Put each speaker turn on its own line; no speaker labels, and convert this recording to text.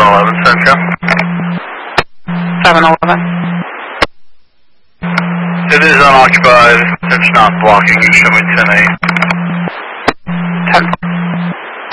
711 Central.
711.
It is unoccupied. It's not blocking. You show me 10-8.
10.